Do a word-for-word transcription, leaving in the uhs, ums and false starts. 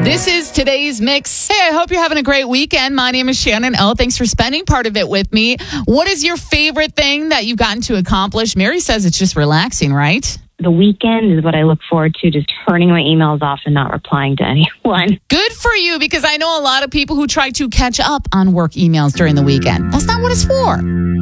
This is today's mix. Hey, I hope you're having a great weekend. My name is Shannon O. Thanks for spending part of it with me. What is your favorite thing that you've gotten to accomplish? Mary says it's just relaxing, right? The weekend is what I look forward to, just turning my emails off and not replying to anyone. Good for you, because I know a lot of people who try to catch up on work emails during the weekend. That's not what it's for.